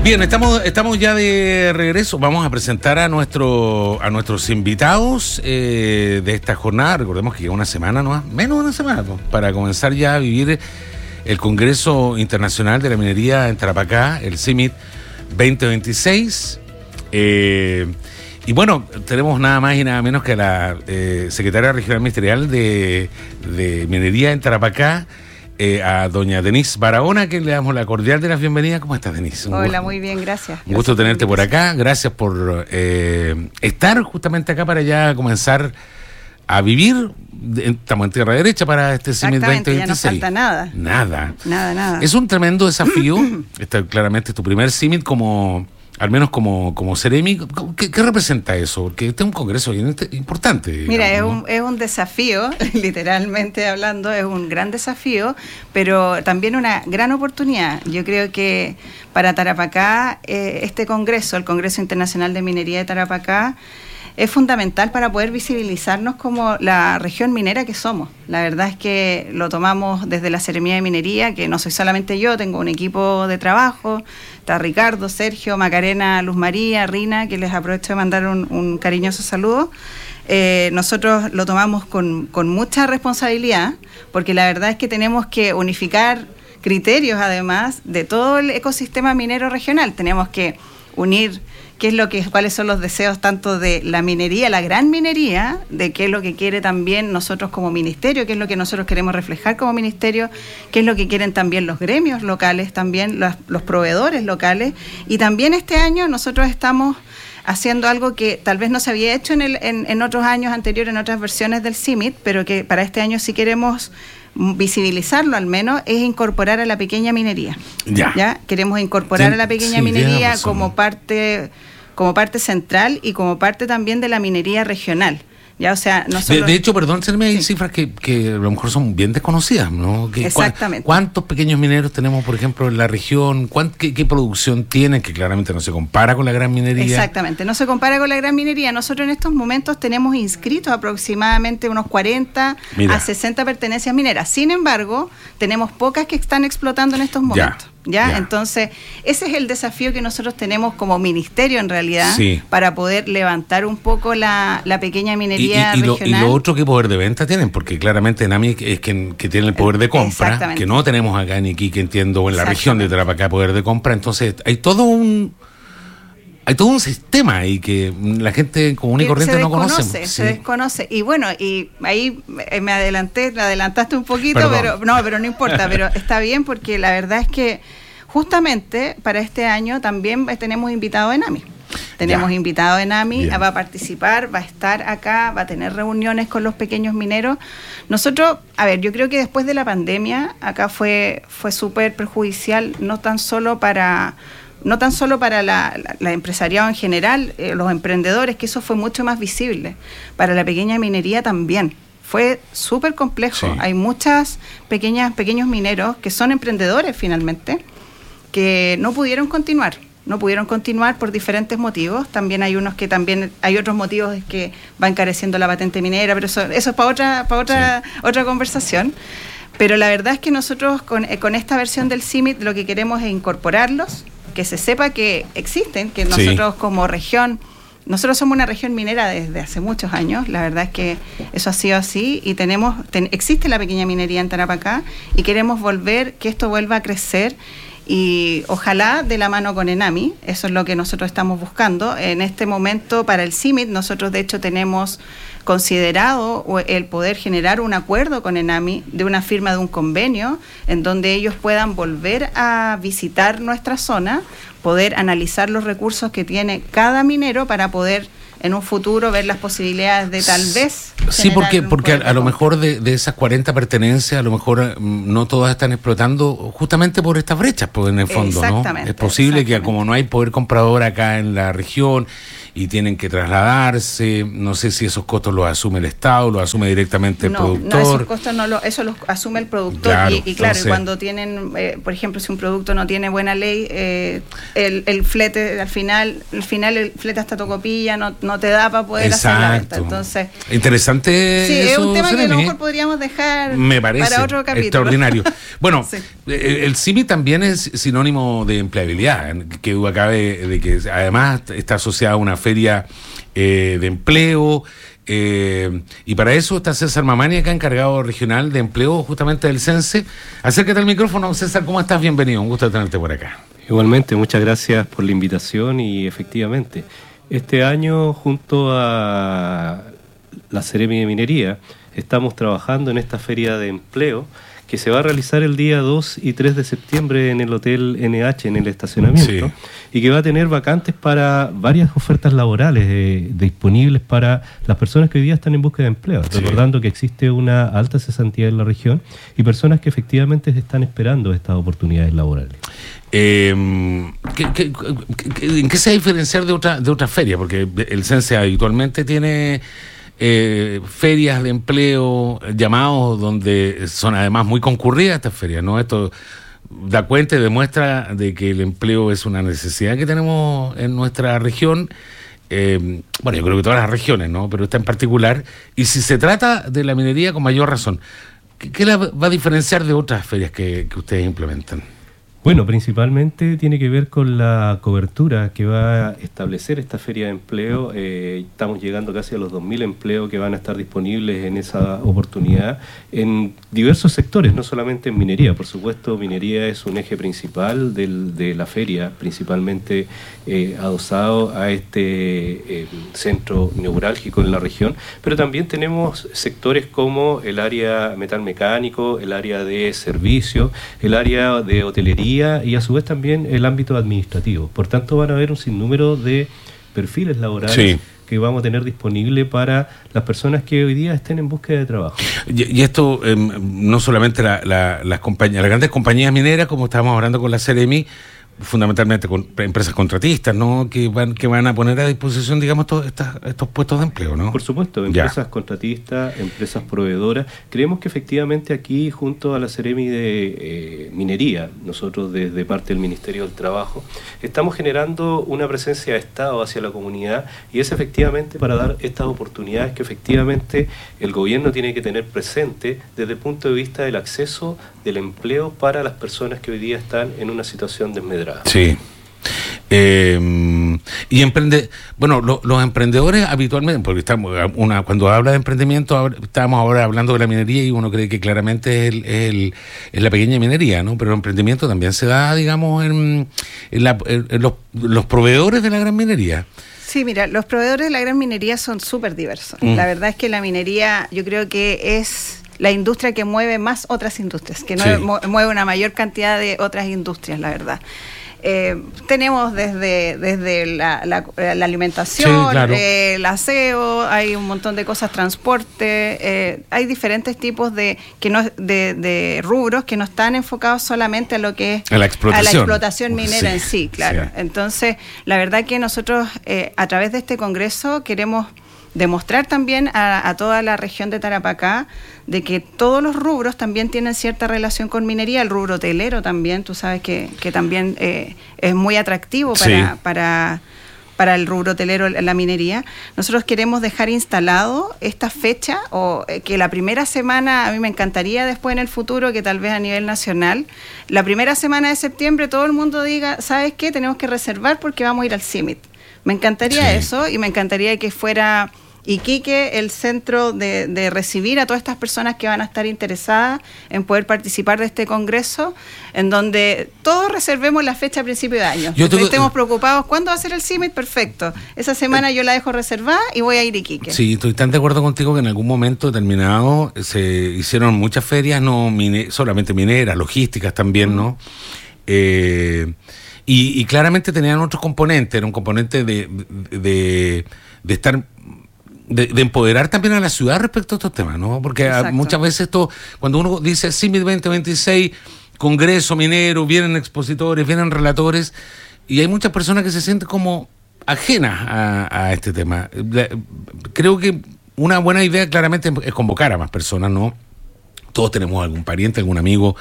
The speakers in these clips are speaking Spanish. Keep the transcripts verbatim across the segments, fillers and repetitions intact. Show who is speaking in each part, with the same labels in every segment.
Speaker 1: Bien, estamos, estamos ya de regreso. Vamos a presentar a nuestro, a nuestros invitados eh, de esta jornada. Recordemos que queda una semana, ¿no? Menos de una semana, ¿no? Para comenzar ya a vivir el Congreso Internacional de la Minería en Tarapacá, el C I M I T veinte veintiséis. Eh, y bueno, tenemos nada más y nada menos que a la eh, secretaria regional ministerial de, de Minería en Tarapacá, Eh, a doña Denise Barahona, que le damos la cordial de las bienvenidas. ¿Cómo estás, Denise? Un
Speaker 2: Hola,
Speaker 1: gusto,
Speaker 2: muy bien, gracias.
Speaker 1: Un gusto
Speaker 2: gracias
Speaker 1: tenerte por acá. Gracias por eh, estar justamente acá para ya comenzar a vivir. Estamos en tierra derecha para este C I M I T veinte veintiséis.
Speaker 2: Ya no falta nada.
Speaker 1: Nada.
Speaker 2: Nada, nada.
Speaker 1: Es un tremendo desafío. Este, claramente es tu primer C I M I T como... al menos como, como Ceremi. ¿Qué, ¿Qué representa eso? Porque este es un congreso bien importante. Digamos,
Speaker 2: Mira, es
Speaker 1: ¿no?
Speaker 2: un, es un desafío, literalmente hablando, es un gran desafío, pero también una gran oportunidad. Yo creo que para Tarapacá, eh, este congreso, el Congreso Internacional de Minería de Tarapacá, es fundamental para poder visibilizarnos como la región minera que somos. La verdad es que lo tomamos desde la Seremía de Minería, que no soy solamente yo, tengo un equipo de trabajo, está Ricardo, Sergio, Macarena, Luz María, Rina, que les aprovecho de mandar un, un cariñoso saludo. Eh, nosotros lo tomamos con, con mucha responsabilidad, porque la verdad es que tenemos que unificar criterios, además, de todo el ecosistema minero regional. Tenemos que unir qué es lo que, cuáles son los deseos tanto de la minería, la gran minería, de qué es lo que quiere también nosotros como ministerio, qué es lo que nosotros queremos reflejar como ministerio, qué es lo que quieren también los gremios locales, también los, los proveedores locales. Y también este año nosotros estamos haciendo algo que tal vez no se había hecho en, el, en, en otros años anteriores, en otras versiones del C I M I T, pero que para este año sí queremos visibilizarlo al menos, es incorporar a la pequeña minería. Ya. ¿Ya? Queremos incorporar Ten, a la pequeña sí, minería como parte, como parte central y como parte también de la minería regional. Ya, o sea, nosotros... de,
Speaker 1: de hecho, perdón, hay sí. cifras que, que a lo mejor son bien desconocidas, ¿no? Que,
Speaker 2: Exactamente.
Speaker 1: ¿Cuántos pequeños mineros tenemos, por ejemplo, en la región? ¿Qué, qué producción tienen? Que claramente no se compara con la gran minería.
Speaker 2: Exactamente, no se compara con la gran minería. Nosotros en estos momentos tenemos inscritos aproximadamente unos cuarenta Mira. a sesenta pertenencias mineras. Sin embargo, tenemos pocas que están explotando en estos momentos. Ya. ¿Ya? ¿Ya? Entonces, ese es el desafío que nosotros tenemos como ministerio en realidad, sí. para poder levantar un poco la, la pequeña minería
Speaker 1: y, y, y
Speaker 2: regional.
Speaker 1: Lo, y lo otro, ¿qué poder de venta tienen? Porque claramente Enami es quien que tiene el poder de compra, que no tenemos acá en Iquique, entiendo, o en la región de Tarapacá poder de compra. Entonces, hay todo un... Hay todo un sistema ahí que la gente común y corriente no conoce.
Speaker 2: Se
Speaker 1: sí.
Speaker 2: desconoce. Y bueno, y ahí me adelanté, me adelantaste un poquito, Perdón. pero no, pero no importa, pero está bien porque la verdad es que justamente para este año también tenemos invitado a Enami. Tenemos ya. invitado a Enami, Bien. va a participar, va a estar acá, va a tener reuniones con los pequeños mineros. Nosotros, a ver, yo creo que después de la pandemia, acá fue, fue súper perjudicial, no tan solo para... no tan solo para la, la, la empresariado en general, eh, los emprendedores, que eso fue mucho más visible, para la pequeña minería también. Fue súper complejo. Sí. Hay muchas pequeñas pequeños mineros que son emprendedores finalmente, que no pudieron continuar, no pudieron continuar por diferentes motivos. También hay unos que también, hay otros motivos que va encareciendo la patente minera, pero eso, eso es para otra, para otra, sí. otra conversación. Pero la verdad es que nosotros con, eh, con esta versión del C I M I T lo que queremos es incorporarlos, que se sepa que existen, que nosotros sí. como región, nosotros somos una región minera desde hace muchos años, la verdad es que eso ha sido así y tenemos, ten, existe la pequeña minería en Tarapacá y queremos volver, que esto vuelva a crecer y ojalá de la mano con Enami, eso es lo que nosotros estamos buscando. En este momento para el C I M I T nosotros de hecho tenemos considerado el poder generar un acuerdo con Enami de una firma de un convenio en donde ellos puedan volver a visitar nuestra zona, poder analizar los recursos que tiene cada minero para poder en un futuro ver las posibilidades de tal vez...
Speaker 1: Sí, porque porque a, a lo mejor de, de esas cuarenta pertenencias, a lo mejor no todas están explotando justamente por estas brechas, pues en el fondo, ¿no? Es posible que como no hay poder comprador acá en la región y tienen que trasladarse. No sé si esos costos los asume el Estado, los asume directamente el
Speaker 2: no,
Speaker 1: productor.
Speaker 2: No, esos costos no lo, eso los asume el productor.
Speaker 1: Claro,
Speaker 2: y, y claro,
Speaker 1: entonces,
Speaker 2: y cuando tienen, eh, por ejemplo, si un producto no tiene buena ley, eh, el, el flete al final, al final el flete hasta Tocopilla no, no te da para poder
Speaker 1: exacto.
Speaker 2: hacer la venta. Entonces,
Speaker 1: interesante.
Speaker 2: Sí,
Speaker 1: eso,
Speaker 2: es un tema
Speaker 1: Seremi,
Speaker 2: que a lo mejor podríamos dejar
Speaker 1: me parece
Speaker 2: para otro capítulo.
Speaker 1: Extraordinario. Bueno,
Speaker 2: sí.
Speaker 1: el, el C I M I también es sinónimo de empleabilidad, que duda cabe de que además está asociada a una feria eh, de empleo. Eh, y para eso está César Mamani, acá encargado regional de empleo justamente del Sense. Acércate al micrófono, César, ¿cómo estás? Bienvenido, un gusto tenerte por acá.
Speaker 3: Igualmente, muchas gracias por la invitación y efectivamente, este año junto a la Seremi de Minería estamos trabajando en esta feria de empleo que se va a realizar el día dos y tres de septiembre en el Hotel N H, en el estacionamiento, sí. y que va a tener vacantes para varias ofertas laborales eh, disponibles para las personas que hoy día están en búsqueda de empleo, sí. recordando que existe una alta cesantía en la región y personas que efectivamente están esperando estas oportunidades laborales.
Speaker 1: Eh, ¿qué, qué, qué, ¿En qué se va a diferenciar de otra, de otra feria? Porque el Sense habitualmente tiene... Eh, ferias de empleo, llamados donde son además muy concurridas estas ferias, ¿no? Esto da cuenta y demuestra de que el empleo es una necesidad que tenemos en nuestra región. Eh, bueno, yo creo que todas las regiones, ¿no? Pero esta en particular. Y si se trata de la minería, con mayor razón. ¿Qué, qué la va a diferenciar de otras ferias que, que ustedes implementan?
Speaker 3: Bueno, principalmente tiene que ver con la cobertura que va a establecer esta feria de empleo. Eh, estamos llegando casi a los dos mil empleos que van a estar disponibles en esa oportunidad en diversos sectores, no solamente en minería. Por supuesto, minería es un eje principal del, de la feria, principalmente eh, adosado a este eh, centro neurálgico en la región, pero también tenemos sectores como el área metalmecánico, el área de servicio, el área de hotelería, y a su vez también el ámbito administrativo. Por tanto, van a haber un sinnúmero de perfiles laborales sí. que vamos a tener disponible para las personas que hoy día estén en búsqueda de trabajo.
Speaker 1: Y, y esto, eh, no solamente la, la, las compañías, las grandes compañías mineras, como estábamos hablando con la Seremi, fundamentalmente con empresas contratistas, ¿no? Que van que van a poner a disposición, digamos, todos estas, estos puestos de empleo, ¿no?
Speaker 3: Por supuesto, empresas ya. contratistas, empresas proveedoras. Creemos que efectivamente aquí, junto a la Seremi de eh, Minería, nosotros desde parte del Ministerio del Trabajo, estamos generando una presencia de Estado hacia la comunidad y es efectivamente para dar estas oportunidades que efectivamente el gobierno tiene que tener presente desde el punto de vista del acceso del empleo para las personas que hoy día están en una situación desmedrada.
Speaker 1: Sí. Eh, y emprende, bueno, lo, los emprendedores habitualmente, porque estamos una cuando habla de emprendimiento, estamos ahora hablando de la minería y uno cree que claramente es, el, es, el, es la pequeña minería, ¿no? Pero el emprendimiento también se da, digamos, en, en, la, en los, los proveedores de la gran minería.
Speaker 2: Sí, mira, los proveedores de la gran minería son súper diversos. Mm. La verdad es que la minería, yo creo que es la industria que mueve más otras industrias, que no sí. mueve una mayor cantidad de otras industrias, la verdad. Eh, tenemos desde desde la, la, la alimentación, sí, claro. eh, el aseo, hay un montón de cosas, transporte, eh, hay diferentes tipos de que no de, de rubros que no están enfocados solamente a lo que es
Speaker 1: a la explotación,
Speaker 2: a la explotación minera
Speaker 1: sí,
Speaker 2: en sí, claro. Sí. Entonces, la verdad que nosotros eh, a través de este congreso queremos demostrar también a, a toda la región de Tarapacá de que todos los rubros también tienen cierta relación con minería, el rubro hotelero también, tú sabes que, que también eh, es muy atractivo para, sí. para, para el rubro hotelero, la minería. Nosotros queremos dejar instalado esta fecha, o eh, que la primera semana, a mí me encantaría después en el futuro, que tal vez a nivel nacional, la primera semana de septiembre todo el mundo diga, ¿sabes qué? Tenemos que reservar porque vamos a ir al C I M I T. Me encantaría sí. eso, y me encantaría que fuera Iquique el centro de, de recibir a todas estas personas que van a estar interesadas en poder participar de este congreso, en donde todos reservemos la fecha a principio de año. Yo tengo, estemos preocupados, ¿cuándo va a ser el C I M I T? Perfecto. Esa semana yo la dejo reservada y voy a ir a Iquique.
Speaker 1: Sí, estoy tan de acuerdo contigo que en algún momento determinado se hicieron muchas ferias, no mine, solamente mineras, logísticas también, ¿no? Eh... Y, y claramente tenían otros componentes, era un componente de, de, de estar, de, de empoderar también a la ciudad respecto a estos temas, ¿no? Porque a, muchas veces esto, cuando uno dice C I M I T veinte veintiséis, Congreso Minero, vienen expositores, vienen relatores, y hay muchas personas que se sienten como ajenas a, a este tema. Creo que una buena idea claramente es convocar a más personas, ¿no? Todos tenemos algún pariente, algún amigo,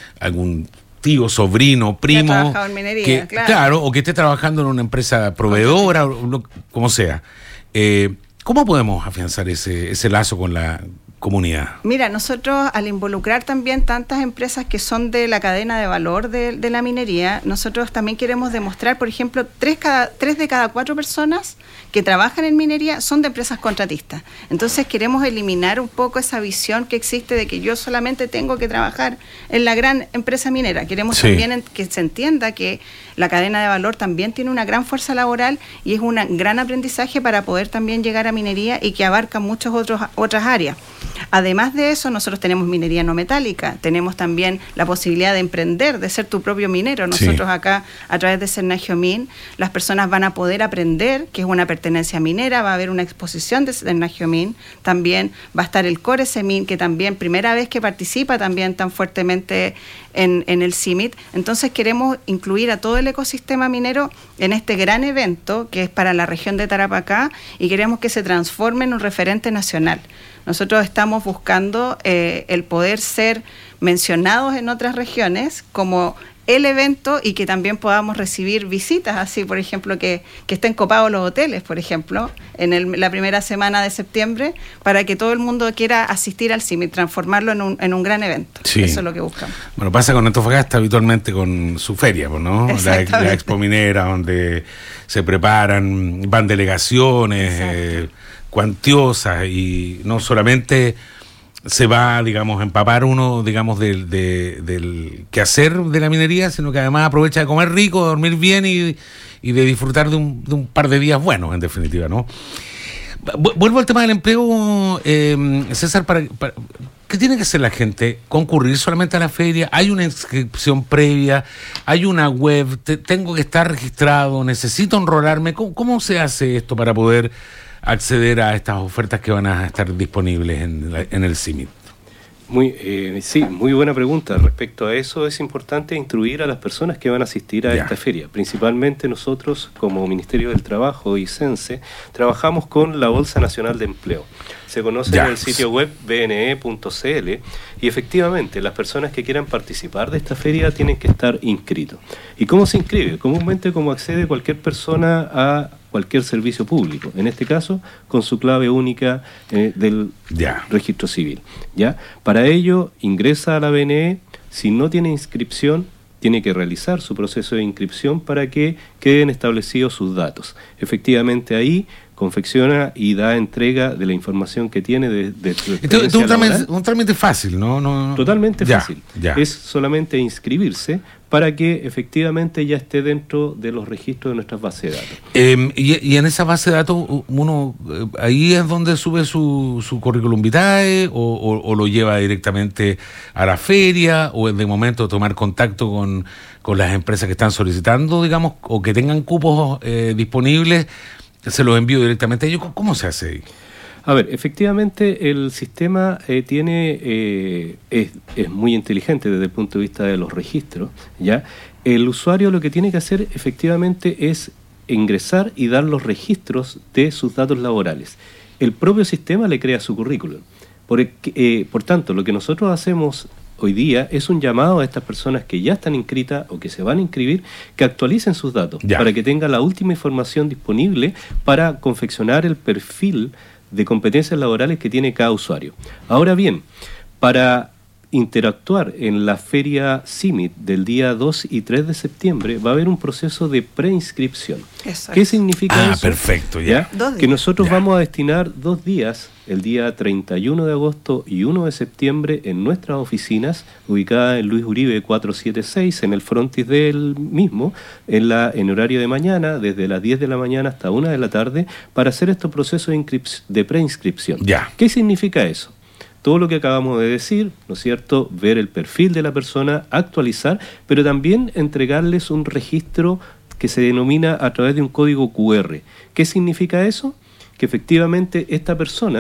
Speaker 1: algún tío, sobrino, primo.
Speaker 2: Que ha trabajado en minería,
Speaker 1: que,
Speaker 2: claro.
Speaker 1: Claro, o que esté trabajando en una empresa proveedora, o lo, como sea. Eh, ¿Cómo podemos afianzar ese, ese lazo con la comunidad?
Speaker 2: Mira, nosotros al involucrar también tantas empresas que son de la cadena de valor de, de la minería, nosotros también queremos demostrar, por ejemplo, tres, cada, tres de cada cuatro personas que trabajan en minería son de empresas contratistas. Entonces queremos eliminar un poco esa visión que existe de que yo solamente tengo que trabajar en la gran empresa minera. Queremos sí. también en, que se entienda que la cadena de valor también tiene una gran fuerza laboral y es un gran aprendizaje para poder también llegar a minería y que abarca muchas otros, otras áreas. Además de eso, nosotros tenemos minería no metálica, tenemos también la posibilidad de emprender, de ser tu propio minero. Nosotros sí. acá, a través de Cernagiomín, las personas van a poder aprender que es una pertenencia minera, va a haber una exposición de Cernagiomín, también va a estar el Coresemin, que también, primera vez que participa también tan fuertemente en, en el C I M I T. Entonces queremos incluir a todo el ecosistema minero en este gran evento que es para la región de Tarapacá y queremos que se transforme en un referente nacional. Nosotros estamos buscando eh, el poder ser mencionados en otras regiones como el evento y que también podamos recibir visitas, así por ejemplo que, que estén copados los hoteles, por ejemplo, en el, la primera semana de septiembre, para que todo el mundo quiera asistir al C I M I, transformarlo en un, en un gran evento. Sí. Eso es lo que buscamos.
Speaker 1: Bueno, pasa con Antofagasta habitualmente con su feria, ¿no? La, la Expo Minera, donde se preparan, van delegaciones eh, cuantiosas y no solamente se va, digamos, a empapar uno, digamos, del, de, del quehacer de la minería, sino que además aprovecha de comer rico, de dormir bien y, y de disfrutar de un, de un par de días buenos, en definitiva, ¿no? Vuelvo al tema del empleo, eh, César, para, para, ¿qué tiene que hacer la gente? ¿Concurrir solamente a la feria? ¿Hay una inscripción previa? ¿Hay una web? Te, ¿Tengo que estar registrado? ¿Necesito enrolarme? ¿Cómo, cómo se hace esto para poder acceder a estas ofertas que van a estar disponibles en, la, en el C I M I T?
Speaker 3: Muy, eh, sí, muy buena pregunta. Respecto a eso, es importante instruir a las personas que van a asistir a ya. esta feria. Principalmente nosotros, como Ministerio del Trabajo y CENSE, trabajamos con la Bolsa Nacional de Empleo. Se conoce ya. en el sitio web b n e punto c l y efectivamente las personas que quieran participar de esta feria tienen que estar inscritos. ¿Y cómo se inscribe? Comúnmente como accede cualquier persona a cualquier servicio público, en este caso con su clave única eh, del yeah. registro civil. ¿Ya? Para ello ingresa a la B N E, si no tiene inscripción, tiene que realizar su proceso de inscripción para que queden establecidos sus datos. Efectivamente ahí confecciona y da entrega de la información que tiene de, de su experiencia
Speaker 1: Esto es un trámite, un trámite fácil, ¿no? no, no.
Speaker 3: Totalmente
Speaker 1: ya,
Speaker 3: fácil.
Speaker 1: Ya.
Speaker 3: Es solamente inscribirse para que efectivamente ya esté dentro de los registros de nuestras bases de datos.
Speaker 1: Eh, y, y en esa base de datos, uno eh, ahí es donde sube su, su currículum vitae o, o, o lo lleva directamente a la feria o de momento tomar contacto con, con las empresas que están solicitando, digamos, o que tengan cupos eh, disponibles, se los envío directamente a ellos. ¿Cómo se hace ahí?
Speaker 3: A ver, efectivamente el sistema eh, tiene eh, es, es muy inteligente desde el punto de vista de los registros, ¿ya? El usuario lo que tiene que hacer efectivamente es ingresar y dar los registros de sus datos laborales. El propio sistema le crea su currículum. Por, eh, por tanto, lo que nosotros hacemos hoy día es un llamado a estas personas que ya están inscritas o que se van a inscribir, que actualicen sus datos ya. para que tengan la última información disponible para confeccionar el perfil de competencias laborales que tiene cada usuario. Ahora bien, para interactuar en la feria C I M I T del día dos y tres de septiembre va a haber un proceso de preinscripción.
Speaker 2: Eso
Speaker 3: ¿Qué
Speaker 2: es.
Speaker 3: significa
Speaker 1: ah,
Speaker 3: eso?
Speaker 1: perfecto, ya.
Speaker 3: ¿Ya? Que nosotros ya. vamos a destinar dos días, el día treinta y uno de agosto y uno de septiembre, en nuestras oficinas, ubicadas en Luis Uribe cuatrocientos setenta y seis, en el frontis del mismo, en, la, en horario de mañana, desde las diez de la mañana hasta una de la tarde, para hacer estos procesos de, inscrip- de preinscripción.
Speaker 1: Ya.
Speaker 3: ¿Qué significa eso? Todo lo que acabamos de decir, ¿no es cierto? Ver el perfil de la persona, actualizar, pero también entregarles un registro que se denomina a través de un código cu erre. ¿Qué significa eso? Que efectivamente esta persona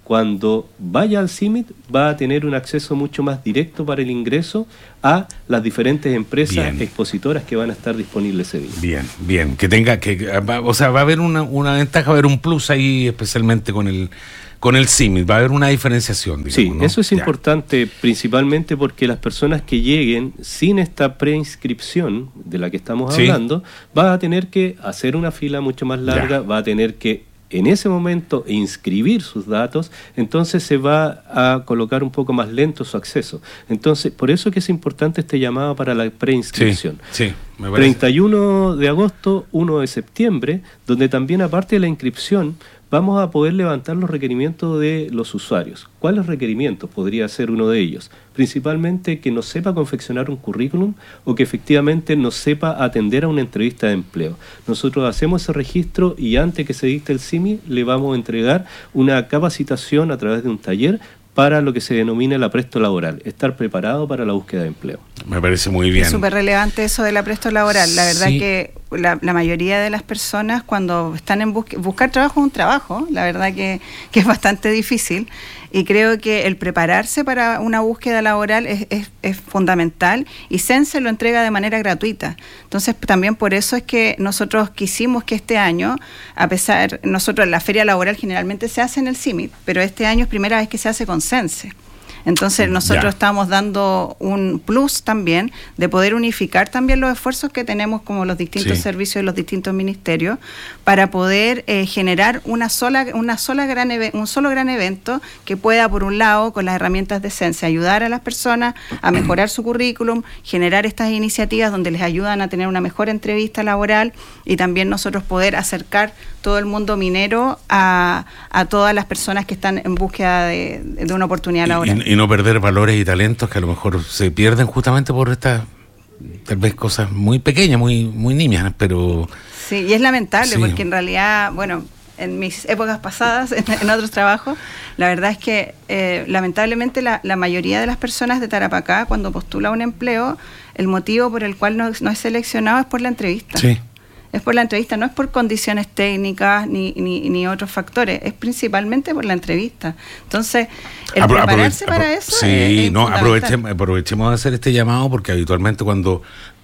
Speaker 3: cuando vaya al C I M I T va a tener un acceso mucho más directo para el ingreso a las diferentes empresas bien. expositoras que van a estar disponibles ese día.
Speaker 1: Bien, bien, que tenga, que, o sea, va a haber una, una ventaja, va a haber un plus ahí, especialmente con el con el C I M I T, va a haber una diferenciación, digamos,
Speaker 3: sí,
Speaker 1: ¿no?
Speaker 3: eso es
Speaker 1: ya.
Speaker 3: importante, principalmente porque las personas que lleguen sin esta preinscripción de la que estamos ¿Sí? hablando, van a tener que hacer una fila mucho más larga, ya. va a tener que en ese momento inscribir sus datos, entonces se va a colocar un poco más lento su acceso. Entonces, por eso que es importante este llamado para la preinscripción.
Speaker 1: Sí, sí, me parece.
Speaker 3: treinta y uno de agosto, uno de septiembre, donde también aparte de la inscripción, vamos a poder levantar los requerimientos de los usuarios. ¿Cuáles requerimientos podría ser uno de ellos? Principalmente que nos sepa confeccionar un currículum o que efectivamente nos sepa atender a una entrevista de empleo. Nosotros hacemos ese registro y antes que se dicte el C I M I le vamos a entregar una capacitación a través de un taller para lo que se denomina la presto laboral, estar preparado para la búsqueda de empleo.
Speaker 1: Me parece muy bien.
Speaker 2: Es súper relevante eso de la presto laboral. La verdad
Speaker 1: sí.
Speaker 2: que la, la mayoría de las personas cuando están en busque, buscar trabajo es un trabajo, la verdad que, que es bastante difícil. Y creo que el prepararse para una búsqueda laboral es, es, es fundamental y Sense lo entrega de manera gratuita. Entonces, también por eso es que nosotros quisimos que este año, a pesar, nosotros la feria laboral generalmente se hace en el C I M I T, pero este año es primera vez que se hace con Sense. Entonces nosotros ya. estamos dando un plus también de poder unificar también los esfuerzos que tenemos como los distintos sí. servicios de los distintos ministerios para poder eh, generar una sola, una sola gran un solo gran evento que pueda, por un lado, con las herramientas de Sense, ayudar a las personas a mejorar su currículum, generar estas iniciativas donde les ayudan a tener una mejor entrevista laboral y también nosotros poder acercar todo el mundo minero a, a todas las personas que están en búsqueda de, de una oportunidad laboral.
Speaker 1: Y, y no perder valores y talentos que a lo mejor se pierden justamente por estas, tal vez cosas muy pequeñas, muy, muy nimias, pero...
Speaker 2: Sí, y es lamentable
Speaker 1: sí.
Speaker 2: porque en realidad, bueno, en mis épocas pasadas, en, en otros trabajos, la verdad es que eh, lamentablemente la, la mayoría de las personas de Tarapacá, cuando postula un empleo, el motivo por el cual no, no es seleccionado es por la entrevista.
Speaker 1: Sí.
Speaker 2: Es por la entrevista, no es por condiciones técnicas ni, ni, ni otros factores, es principalmente por la entrevista. Entonces, el Apro- prepararse aprove- para eso
Speaker 1: sí,
Speaker 2: es, es
Speaker 1: no, aprovechemos, aprovechemos de hacer este llamado porque habitualmente cuando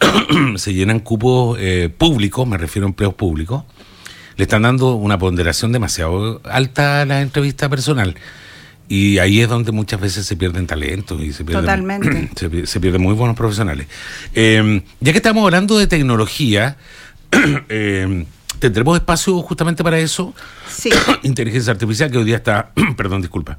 Speaker 1: se llenan cupos eh, públicos, me refiero a empleos públicos, le están dando una ponderación demasiado alta a la entrevista personal. Y ahí es donde muchas veces se pierden talentos y se pierden,
Speaker 2: Totalmente.
Speaker 1: se, se pierden muy buenos profesionales. Eh, ya que estamos hablando de tecnología, eh, ¿tendremos espacio justamente para eso?
Speaker 2: Sí.
Speaker 1: Inteligencia artificial, que hoy día está, perdón, disculpa,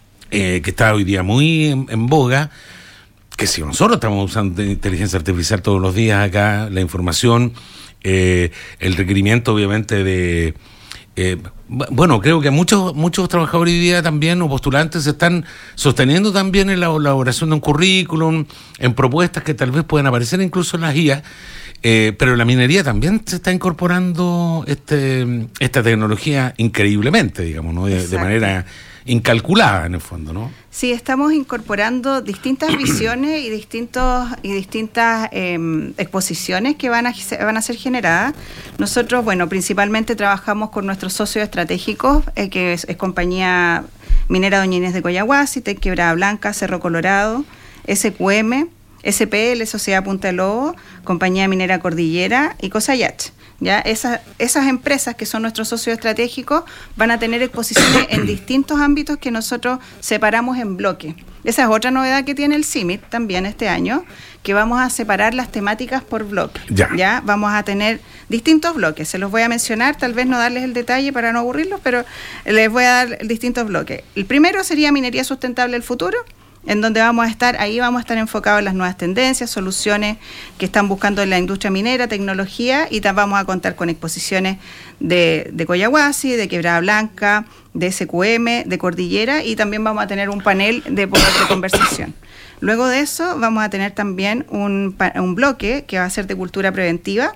Speaker 1: eh, que está hoy día muy en, en boga, que si nosotros estamos usando inteligencia artificial todos los días acá, la información, eh, el requerimiento obviamente de... Eh, bueno, creo que muchos muchos trabajadores hoy día también o postulantes se están sosteniendo también en la elaboración de un currículum, en propuestas que tal vez puedan aparecer incluso en las I A, eh, pero la minería también se está incorporando este esta tecnología increíblemente, digamos, ¿no? De, de manera incalculada en el fondo, ¿no?
Speaker 2: Sí, estamos incorporando distintas visiones y distintos y distintas eh, exposiciones que van a van a ser generadas. Nosotros, bueno, principalmente trabajamos con nuestros socios estratégicos, eh, que es, es compañía minera Doña Inés de Coyahuasi, Tec Quebrada Blanca, Cerro Colorado, S Q M, S P L, Sociedad Punta del Lobo, Compañía Minera Cordillera y Cosayach. Ya esas, esas empresas que son nuestros socios estratégicos van a tener exposiciones en distintos ámbitos que nosotros separamos en bloque. Esa es otra novedad que tiene el C I M I T también este año, que vamos a separar las temáticas por bloque.
Speaker 1: Ya.
Speaker 2: Ya vamos a tener distintos bloques, se los voy a mencionar, tal vez no darles el detalle para no aburrirlos, pero les voy a dar distintos bloques. El primero sería minería sustentable del futuro, en donde vamos a estar, ahí vamos a estar enfocados en las nuevas tendencias, soluciones que están buscando en la industria minera, tecnología, y vamos a contar con exposiciones de, de Coyahuasi, de Quebrada Blanca, de S Q M, de Cordillera, y también vamos a tener un panel de poder de conversación. Luego de eso vamos a tener también un, un bloque que va a ser de cultura preventiva,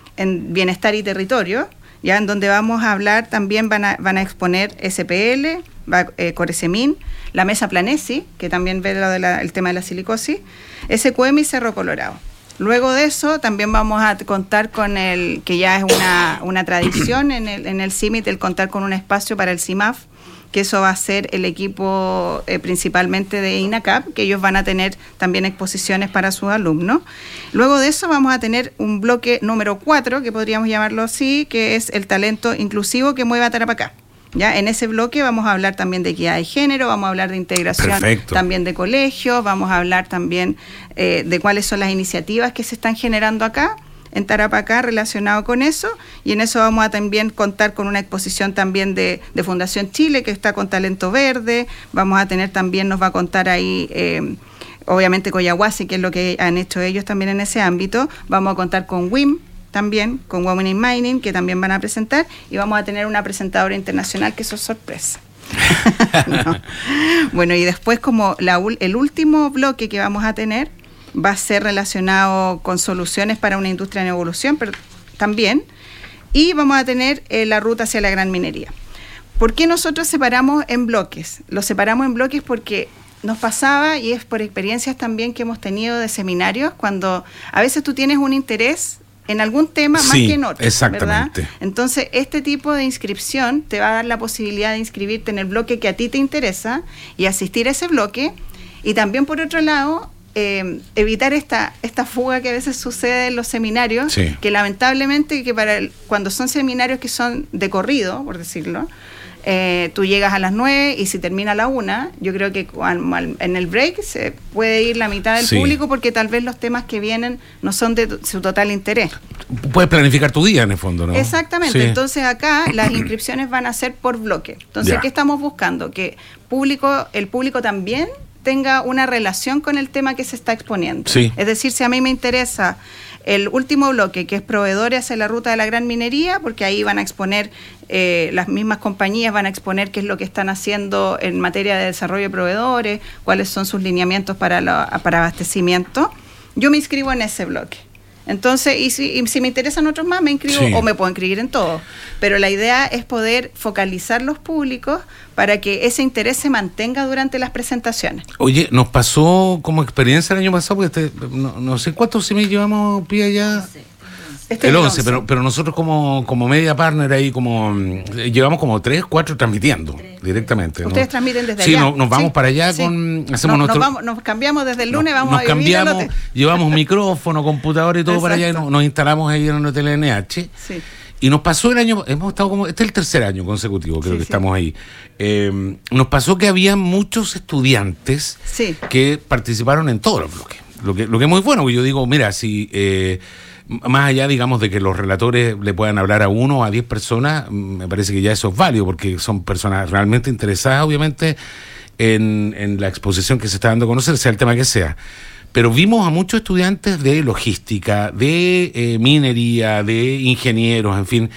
Speaker 2: en bienestar y territorio, ya en donde vamos a hablar, también van a, van a exponer S P L, va, eh, Coresemin, la Mesa Planesi, que también ve lo de la, el tema de la silicosis, S Q M y Cerro Colorado. Luego de eso también vamos a contar con el, que ya es una, una tradición en el, en el C I M I T, el contar con un espacio para el C I M A F, que eso va a ser el equipo eh, principalmente de INACAP, que ellos van a tener también exposiciones para sus alumnos. Luego de eso vamos a tener un bloque número cuatro, que podríamos llamarlo así, que es el talento inclusivo que mueve a Tarapacá. Ya, en ese bloque vamos a hablar también de equidad de género, vamos a hablar de integración. Perfecto. También de colegios, vamos a hablar también eh, de cuáles son las iniciativas que se están generando acá en Tarapacá relacionado con eso, y en eso vamos a también contar con una exposición también de, de Fundación Chile, que está con Talento Verde. Vamos a tener también, nos va a contar ahí eh, obviamente Coyahuasi, que es lo que han hecho ellos también en ese ámbito. Vamos a contar con W I M también, con Women in Mining, que también van a presentar, y vamos a tener una presentadora internacional, que eso es sorpresa. No. Bueno, y después como la, el último bloque que vamos a tener va a ser relacionado con soluciones para una industria en evolución, pero también, y vamos a tener eh, la ruta hacia la gran minería. ¿Por qué nosotros separamos en bloques? Los separamos en bloques porque nos pasaba, y es por experiencias también que hemos tenido de seminarios, cuando a veces tú tienes un interés en algún tema más sí, que en otro, exactamente. ¿Verdad? Entonces, este tipo de inscripción te va a dar la posibilidad de inscribirte en el bloque que a ti te interesa y asistir a ese bloque, y también, por otro lado, Eh, evitar esta esta fuga que a veces sucede en los seminarios, sí. que lamentablemente que para el, cuando son seminarios que son de corrido, por decirlo, eh, tú llegas a las nueve y si termina a la una, yo creo que al, al, en el break se puede ir la mitad del sí. público, porque tal vez los temas que vienen no son de tu, su total interés.
Speaker 1: Puedes planificar tu día en el fondo, ¿no?
Speaker 2: Exactamente, sí. Entonces acá las inscripciones van a ser por bloque. Entonces, ya. ¿qué estamos buscando? Que público, el público también tenga una relación con el tema que se está exponiendo. Sí. Es decir, si a mí me interesa el último bloque, que es proveedores hacia la ruta de la gran minería, porque ahí van a exponer, eh, las mismas compañías van a exponer qué es lo que están haciendo en materia de desarrollo de proveedores, cuáles son sus lineamientos para, la, para abastecimiento, yo me inscribo en ese bloque. Entonces, y si, y si me interesan otros más, me inscribo, sí. o me puedo inscribir en todos. Pero la idea es poder focalizar los públicos para que ese interés se mantenga durante las presentaciones.
Speaker 1: Oye, nos pasó como experiencia el año pasado, porque este, no, no sé cuántos semillas llevamos, Pía, ya. Sí. Este el once, pero, pero nosotros como, como media partner ahí, como llevamos como tres, cuatro transmitiendo tres, directamente.
Speaker 2: Ustedes
Speaker 1: ¿no?
Speaker 2: transmiten desde
Speaker 1: sí,
Speaker 2: allá.
Speaker 1: Sí, no, nos vamos sí, para allá,
Speaker 2: sí.
Speaker 1: con hacemos
Speaker 2: no,
Speaker 1: nuestro,
Speaker 2: nos, vamos, nos cambiamos desde el lunes,
Speaker 1: no,
Speaker 2: vamos
Speaker 1: nos
Speaker 2: a vivir
Speaker 1: cambiamos, llevamos micrófono, computador y todo Exacto. para allá, y nos, nos instalamos ahí en el hotel N H. Sí. Y nos pasó el año, hemos estado como, este es el tercer año consecutivo, creo sí, que sí. estamos ahí. Eh, nos pasó que había muchos estudiantes sí. que participaron en todos los bloques. Lo que, lo que es muy bueno, porque yo digo, mira, si... Eh, más allá, digamos, de que los relatores le puedan hablar a uno o a diez personas, me parece que ya eso es válido, porque son personas realmente interesadas, obviamente, en, en la exposición que se está dando a conocer, sea el tema que sea. Pero vimos a muchos estudiantes de logística, de eh, minería, de ingenieros, en fin,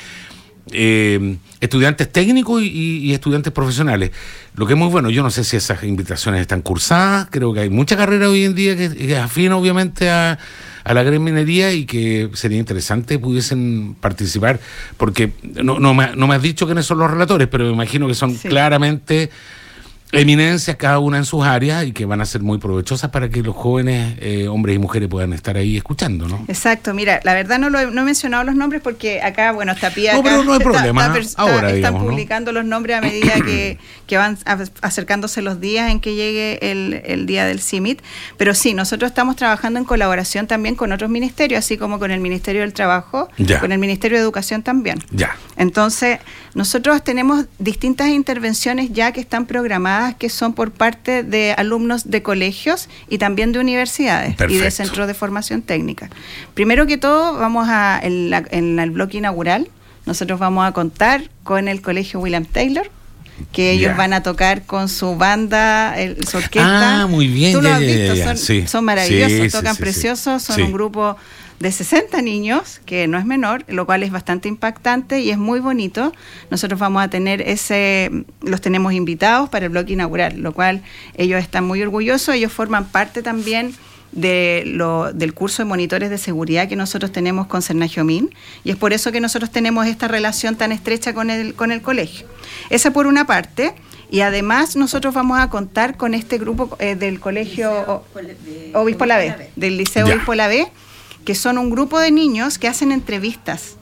Speaker 1: eh, estudiantes técnicos y, y estudiantes profesionales. Lo que es muy bueno, yo no sé si esas invitaciones están cursadas, creo que hay mucha carrera hoy en día que, que afina, obviamente, a... a la gran minería, y que sería interesante pudiesen participar, porque no, no, me, no me has dicho quiénes son los relatores, pero me imagino que son sí. claramente eminencias, cada una en sus áreas, y que van a ser muy provechosas para que los jóvenes, eh, hombres y mujeres, puedan estar ahí escuchando, ¿no?
Speaker 2: Exacto, mira, la verdad no, lo he, no he mencionado los nombres porque acá, bueno, está Pía,
Speaker 1: no,
Speaker 2: acá,
Speaker 1: pero no hay
Speaker 2: está,
Speaker 1: problema,
Speaker 2: está,
Speaker 1: ahora,
Speaker 2: está,
Speaker 1: digamos,
Speaker 2: están publicando ¿no? los nombres a medida que, que van acercándose los días en que llegue el, el día del C I M I T, pero sí, nosotros estamos trabajando en colaboración también con otros ministerios, así como con el Ministerio del Trabajo, ya. con el Ministerio de Educación también. Ya. Entonces, nosotros tenemos distintas intervenciones ya que están programadas, que son por parte de alumnos de colegios y también de universidades Perfecto. y de centros de formación técnica. Primero que todo, vamos a en, la, en el bloque inaugural, nosotros vamos a contar con el Colegio William Taylor, que ellos yeah. van a tocar con su banda, el, su orquesta.
Speaker 1: Ah, muy bien.
Speaker 2: Tú lo
Speaker 1: ya,
Speaker 2: has
Speaker 1: ya,
Speaker 2: visto,
Speaker 1: ya,
Speaker 2: son,
Speaker 1: sí.
Speaker 2: son maravillosos,
Speaker 1: sí,
Speaker 2: tocan
Speaker 1: sí,
Speaker 2: preciosos,
Speaker 1: sí.
Speaker 2: son
Speaker 1: sí.
Speaker 2: un grupo de sesenta niños, que no es menor, lo cual es bastante impactante y es muy bonito. Nosotros vamos a tener ese, los tenemos invitados para el bloque inaugural, lo cual ellos están muy orgullosos, ellos forman parte también de lo, del curso de monitores de seguridad que nosotros tenemos con Cernagiomín, y es por eso que nosotros tenemos esta relación tan estrecha con el, con el colegio. Esa por una parte. Y además nosotros vamos a contar con este grupo eh, del colegio Obispo Lavé, del Liceo Obispo Lavé, que son un grupo de niños que hacen entrevistas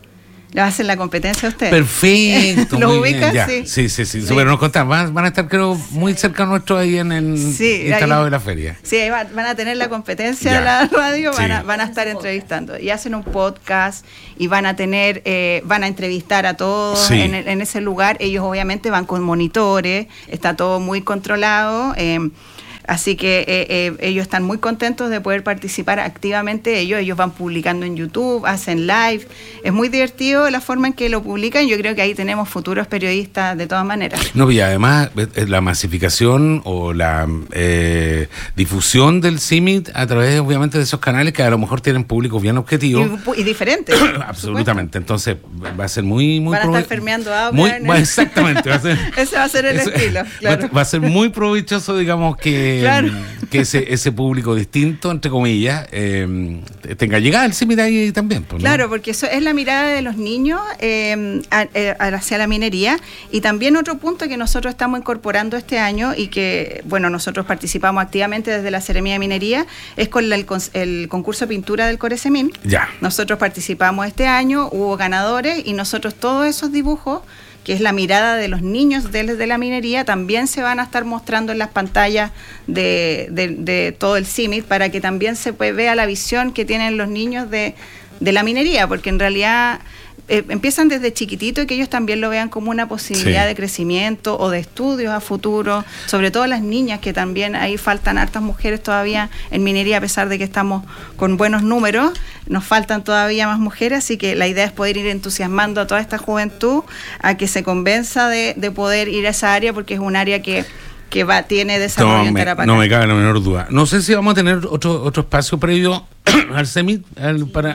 Speaker 2: Le hacen la competencia a ustedes.
Speaker 1: Perfecto.
Speaker 2: ¿Lo
Speaker 1: muy
Speaker 2: ubicas?
Speaker 1: bien,
Speaker 2: Sí.
Speaker 1: sí, sí, sí, sí. Pero nos contaban, van, van a estar creo muy cerca nuestro ahí en el
Speaker 2: sí,
Speaker 1: instalado
Speaker 2: ahí,
Speaker 1: de la feria.
Speaker 2: Sí, ahí van, van a tener la competencia de la radio, van, sí. a, van a estar entrevistando. Y hacen un podcast y van a tener, eh, van a entrevistar a todos sí. en, en ese lugar. Ellos obviamente van con monitores, está todo muy controlado. Eh, Así que eh, eh, ellos están muy contentos de poder participar activamente. Ellos, ellos van publicando en YouTube, hacen live. Es muy divertido la forma en que lo publican. Yo creo que ahí tenemos futuros periodistas de todas maneras.
Speaker 1: No, y además la masificación o la eh, difusión del C I M I T a través, obviamente, de esos canales que a lo mejor tienen públicos bien objetivos.
Speaker 2: Y, y diferentes.
Speaker 1: Absolutamente. Entonces va a ser muy... muy
Speaker 2: van a estar fermeando agua.
Speaker 1: Muy, va, exactamente. Va a ser,
Speaker 2: ese va a ser el eso, estilo. Claro.
Speaker 1: Va, va a ser muy provechoso, digamos, que... Claro. que ese, ese público distinto, entre comillas, eh, tenga llegada al C I M I T ahí también. Pues, ¿no?
Speaker 2: Claro, porque eso es la mirada de los niños eh, hacia la minería. Y también otro punto que nosotros estamos incorporando este año y que, bueno, nosotros participamos activamente desde la Seremía de Minería, es con la, el, el concurso de pintura del Corecemín.
Speaker 1: Ya.
Speaker 2: Nosotros participamos este año, hubo ganadores y nosotros todos esos dibujos, que es la mirada de los niños desde la minería, también se van a estar mostrando en las pantallas de, de, de todo el C I M I T para que también se vea la visión que tienen los niños de, de la minería, porque en realidad eh, empiezan desde chiquitito y que ellos también lo vean como una posibilidad sí. de crecimiento o de estudios a futuro, sobre todo las niñas, que también ahí faltan hartas mujeres todavía en minería, a pesar de que estamos con buenos números, nos faltan todavía más mujeres, así que la idea es poder ir entusiasmando a toda esta juventud a que se convenza de, de poder ir a esa área, porque es un área que que va tiene desarrollo
Speaker 1: no,
Speaker 2: en
Speaker 1: me,
Speaker 2: Tarapacá.
Speaker 1: No me cabe la menor duda. No sé si vamos a tener otro otro espacio previo al C I M I T al, para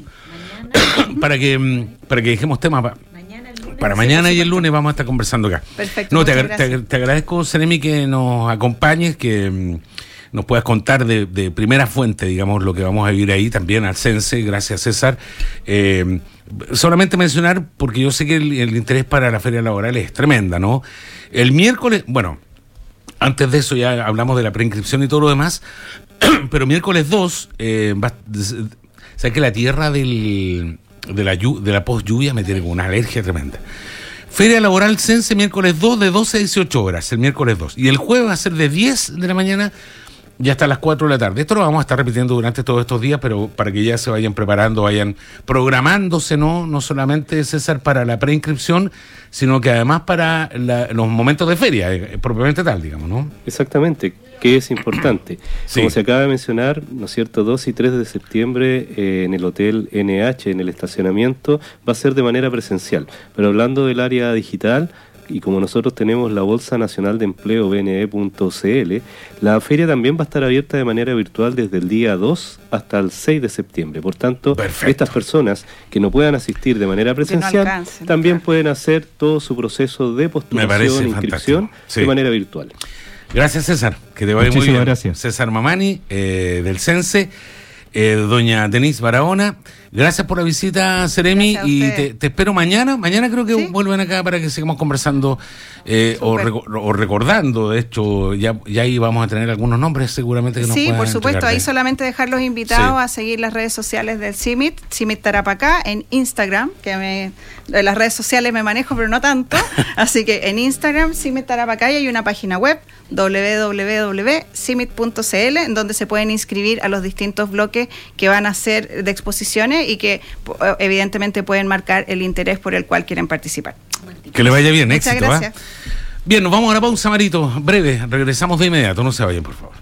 Speaker 1: para que para que dejemos temas para mañana, el lunes, para mañana y el lunes vamos a estar conversando acá.
Speaker 2: Perfecto.
Speaker 1: No, te, te, te agradezco, Seremi, que nos acompañes, que um, nos puedas contar de, de primera fuente, digamos, lo que vamos a vivir ahí, también al Sense. Gracias, César. Eh, solamente mencionar, porque yo sé que el, el interés para la feria laboral es tremenda, ¿no? El miércoles, bueno, antes de eso ya hablamos de la preinscripción y todo lo demás, pero miércoles dos, eh, va, sabes que la tierra del, de la, de la post lluvia me tiene con una alergia tremenda. Feria laboral Sense, miércoles dos, de doce a dieciocho horas, el miércoles dos. Y el jueves va a ser de diez de la mañana ya hasta las cuatro de la tarde. Esto lo vamos a estar repitiendo durante todos estos días, pero para que ya se vayan preparando, vayan programándose, no no solamente, César, para la preinscripción, sino que además para la, los momentos de feria, eh, propiamente tal, digamos, ¿no?
Speaker 3: Exactamente, que es importante. Sí. Como se acaba de mencionar, ¿no es cierto?, dos y tres de septiembre eh, en el Hotel N H, en el estacionamiento, va a ser de manera presencial. Pero hablando del área digital, y como nosotros tenemos la Bolsa Nacional de Empleo B N E punto C L, la feria también va a estar abierta de manera virtual desde el día dos hasta el seis de septiembre. Por tanto, perfecto, estas personas que no puedan asistir de manera presencial, no alcancen, también claro, pueden hacer todo su proceso de postulación e inscripción sí, de manera virtual.
Speaker 1: Gracias, César, que te vaya muy bien. Gracias. César Mamani, eh, del Sense, eh, doña Denise Barahona. Gracias por la visita, Seremi, y te, te espero mañana. Mañana creo que ¿sí? vuelven acá para que sigamos conversando eh, o, reco- o recordando. De hecho, ya, ya ahí vamos a tener algunos nombres seguramente que nos
Speaker 2: sí,
Speaker 1: puedan
Speaker 2: por supuesto.
Speaker 1: entregar.
Speaker 2: Ahí solamente dejar los invitados
Speaker 1: sí.
Speaker 2: a seguir las redes sociales del C I M I T, C I M I T Tarapacá, en Instagram, que me, en las redes sociales me manejo, pero no tanto. Así que en Instagram, C I M I T Tarapacá, y hay una página web, doble u doble u doble u punto c i m i t punto c l, en donde se pueden inscribir a los distintos bloques que van a ser de exposiciones y que evidentemente pueden marcar el interés por el cual quieren participar.
Speaker 1: Que le vaya bien,
Speaker 2: muchas
Speaker 1: éxito.
Speaker 2: Gracias.
Speaker 1: ¿eh? Bien, nos vamos a la pausa, Marito, breve, regresamos de inmediato, no se vayan, por favor.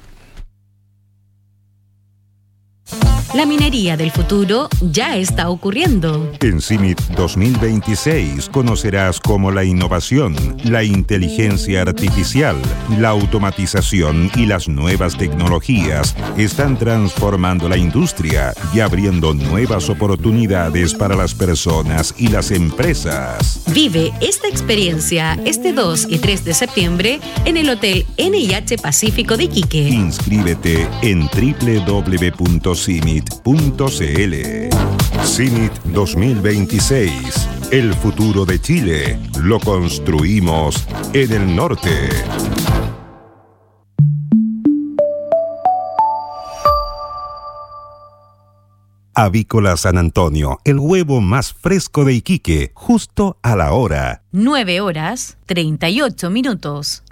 Speaker 4: La minería del futuro ya está ocurriendo.
Speaker 5: En C I M I T dos mil veintiséis conocerás cómo la innovación, la inteligencia artificial, la automatización y las nuevas tecnologías están transformando la industria y abriendo nuevas oportunidades para las personas y las empresas.
Speaker 4: Vive esta experiencia este dos y tres de septiembre en el Hotel N I H Pacífico de Iquique.
Speaker 5: Inscríbete en doble u doble u doble u punto c i m i t punto c l. C I M I T dos mil veintiséis. El futuro de Chile lo construimos en el norte. Avícola San Antonio, el huevo más fresco de Iquique, justo a la hora.
Speaker 4: nueve horas, treinta y ocho minutos.